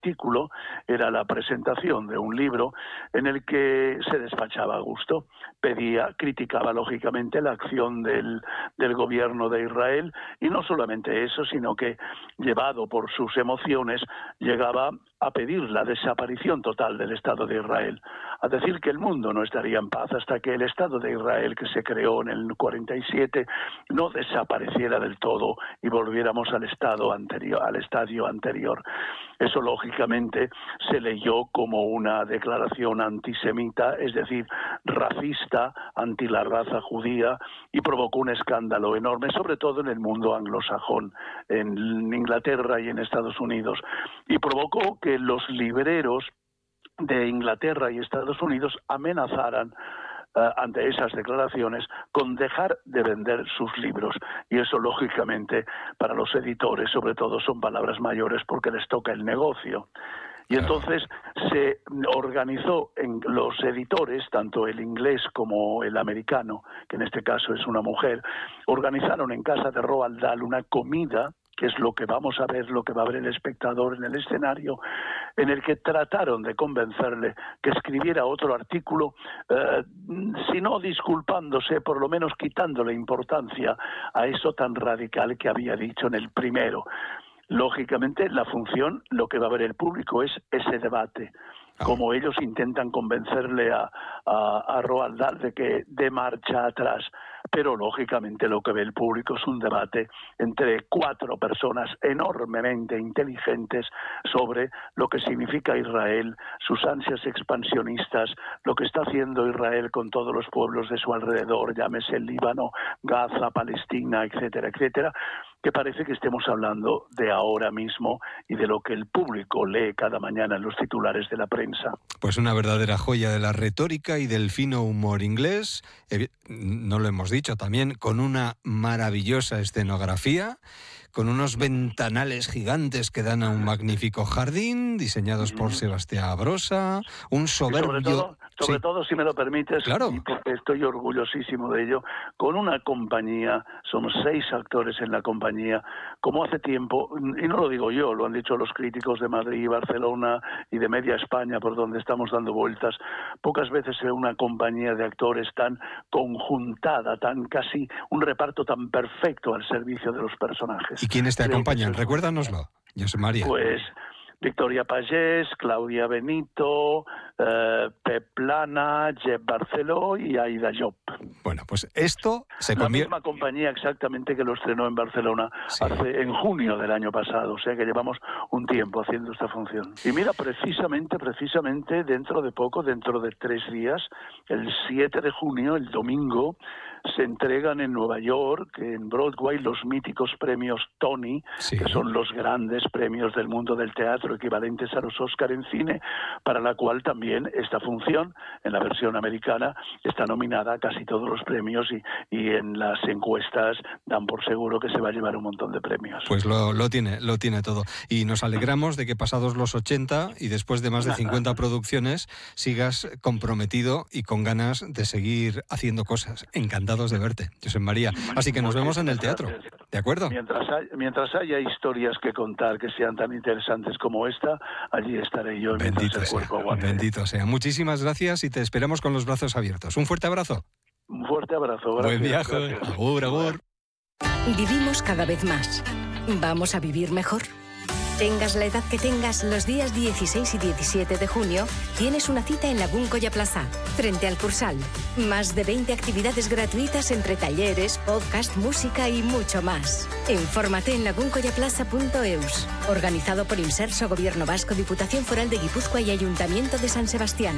artículo era la presentación de un libro en el que se despachaba a gusto, criticaba lógicamente la acción del gobierno de Israel, y no solamente eso, sino que, llevado por sus emociones, llegaba a pedir la desaparición total del Estado de Israel, a decir que el mundo no estaría en paz hasta que el Estado de Israel, que se creó en el 47, no desapareciera del todo y volviéramos al estadio anterior. Eso lógicamente se leyó como una declaración antisemita, es decir, racista, anti la raza judía, y provocó un escándalo enorme, sobre todo en el mundo anglosajón, en Inglaterra y en Estados Unidos, y provocó que los libreros de Inglaterra y Estados Unidos amenazaran ante esas declaraciones con dejar de vender sus libros, y eso lógicamente para los editores sobre todo son palabras mayores porque les toca el negocio. Y entonces se organizó en los editores, tanto el inglés como el americano, que en este caso es una mujer, organizaron en casa de Roald Dahl una comida, que es lo que vamos a ver, lo que va a ver el espectador en el escenario, en el que trataron de convencerle que escribiera otro artículo, si no disculpándose, por lo menos quitándole importancia a eso tan radical que había dicho en el primero. Lógicamente, la función, lo que va a ver el público es ese debate, como ellos intentan convencerle a Roald Dahl de que dé marcha atrás. Pero lógicamente lo que ve el público es un debate entre 4 personas enormemente inteligentes sobre lo que significa Israel, sus ansias expansionistas, lo que está haciendo Israel con todos los pueblos de su alrededor, llámese el Líbano, Gaza, Palestina, etcétera, etcétera, que parece que estemos hablando de ahora mismo y de lo que el público lee cada mañana en los titulares de la prensa. Pues una verdadera joya de la retórica y del fino humor inglés, no lo hemos dicho también, con una maravillosa escenografía, con unos ventanales gigantes que dan a un magnífico jardín, diseñados por Sebastián Brossa, un soberbio... Sobre todo, si me lo permites, claro, y porque estoy orgullosísimo de ello, con una compañía, somos 6 actores en la compañía, como hace tiempo, y no lo digo yo, lo han dicho los críticos de Madrid y Barcelona y de media España, por donde estamos dando vueltas, pocas veces se ve una compañía de actores tan conjuntada, tan casi un reparto tan perfecto al servicio de los personajes. ¿Y quiénes te acompañan? Recuérdanoslo, Josep María. Pues Victoria Pagés, Claudia Benito, Pep Plana, Jeff Barceló y Aida Job. Bueno, pues esto se convierte... La misma compañía exactamente que lo estrenó en Barcelona en junio del año pasado, o sea que llevamos un tiempo haciendo esta función. Y mira, precisamente, dentro de poco, dentro de 3 días, el 7 de junio, el domingo, se entregan en Nueva York, en Broadway, los míticos premios Tony, que son los grandes premios del mundo del teatro, equivalentes a los Oscar en cine, para la cual también esta función, en la versión americana, está nominada a casi todos los premios y en las encuestas dan por seguro que se va a llevar un montón de premios. Pues lo tiene todo. Y nos alegramos de que pasados los 80 y después de más de 50 producciones sigas comprometido y con ganas de seguir haciendo cosas. Encantados de verte, Josep María. Así que nos vemos en el teatro. ¿De acuerdo? Mientras haya historias que contar que sean tan interesantes como esta, allí estaré yo. Bendito sea. Muchísimas gracias y te esperamos con los brazos abiertos. Un fuerte abrazo. Un fuerte abrazo. Gracias. Buen viaje. Agur, agur. Vivimos cada vez más. ¿Vamos a vivir mejor? Tengas la edad que tengas, los días 16 y 17 de junio tienes una cita en Lagún Colla Plaza, frente al Cursal. Más de 20 actividades gratuitas entre talleres, podcast, música y mucho más. Infórmate en laguncollaplaza.eus. Organizado por Inserso, Gobierno Vasco, Diputación Foral de Guipúzcoa y Ayuntamiento de San Sebastián.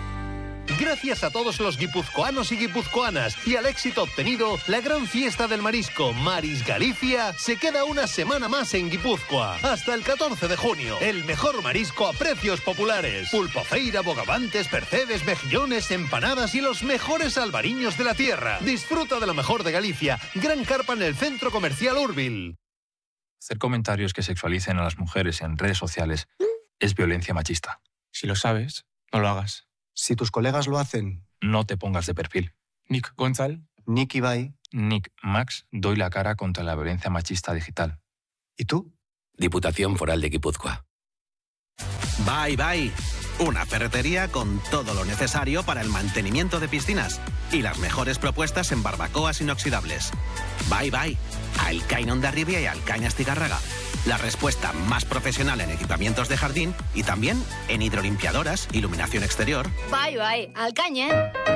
Gracias a todos los guipuzcoanos y guipuzcoanas y al éxito obtenido, la gran fiesta del marisco Maris Galicia se queda una semana más en Guipúzcoa. Hasta el 14 de junio, el mejor marisco a precios populares. Pulpofeira, bogavantes, percebes, mejillones, empanadas y los mejores albariños de la tierra. Disfruta de lo mejor de Galicia. Gran carpa en el Centro Comercial Urbil. Hacer comentarios que sexualicen a las mujeres en redes sociales es violencia machista. Si lo sabes, no lo hagas. Si tus colegas lo hacen, no te pongas de perfil. Nick Gonzal. Nick Ibai. Nick Max, doy la cara contra la violencia machista digital. ¿Y tú? Diputación Foral de Guipúzcoa. Bye Bye, una ferretería con todo lo necesario para el mantenimiento de piscinas y las mejores propuestas en barbacoas inoxidables. Bye Bye, a Elkain Hondarribia y a Elkain Astigarraga. La respuesta más profesional en equipamientos de jardín y también en hidrolimpiadoras, iluminación exterior. Bye Bye, Alcaña.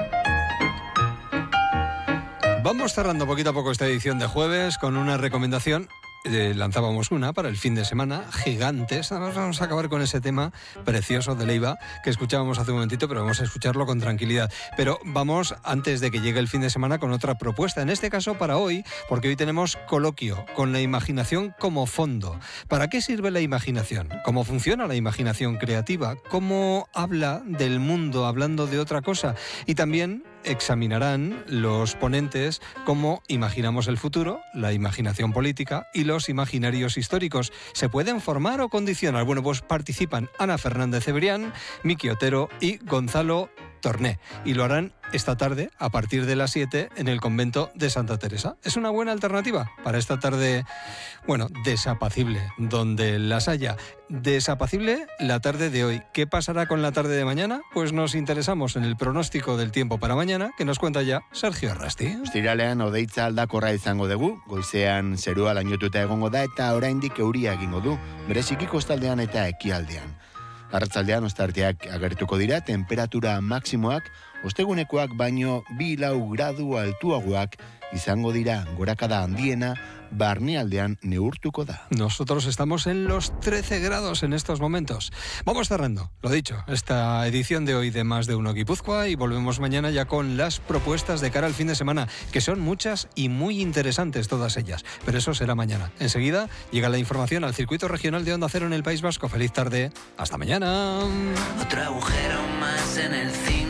Vamos cerrando poquito a poco esta edición de jueves con una recomendación. Lanzábamos una para el fin de semana, Gigantes. Además vamos a acabar con ese tema precioso de Leiva que escuchábamos hace un momentito, pero vamos a escucharlo con tranquilidad. Pero vamos, antes de que llegue el fin de semana, con otra propuesta. En este caso para hoy, porque hoy tenemos coloquio con la imaginación como fondo. ¿Para qué sirve la imaginación? ¿Cómo funciona la imaginación creativa? ¿Cómo habla del mundo hablando de otra cosa? Y también examinarán los ponentes cómo imaginamos el futuro, la imaginación política y los imaginarios históricos. ¿Se pueden formar o condicionar? Bueno, pues participan Ana Fernández Cebrián, Miki Otero y Gonzalo Torné. Y lo harán esta tarde a partir de las 7 en el convento de Santa Teresa. Es una buena alternativa para esta tarde, bueno, desapacible, donde las haya. Desapacible la tarde de hoy. ¿Qué pasará con la tarde de mañana? Pues nos interesamos en el pronóstico del tiempo para mañana, que nos cuenta ya Sergio Arrasti. Ostiralean odeitza aldakorra izango dugu, goizean zerua lainotuta egongo da eta oraindik euria egingo du, bereziki kostaldean eta ekialdean. Arratzaldean ostarteak agertuko dira, temperatura maksimoak ostegunekoak baino 2-4 gradu altuagoak izango dira, gorakada handiena barnealdean neurtuko da. Nosotros estamos en los 13 grados en estos momentos. Vamos cerrando, lo dicho, esta edición de hoy de Más de Uno Guipúzcoa, y volvemos mañana ya con las propuestas de cara al fin de semana, que son muchas y muy interesantes todas ellas, pero eso será mañana. Enseguida llega la información al circuito regional de Onda Cero en el País Vasco. Feliz tarde, hasta mañana. Otro agujero más en el cielo.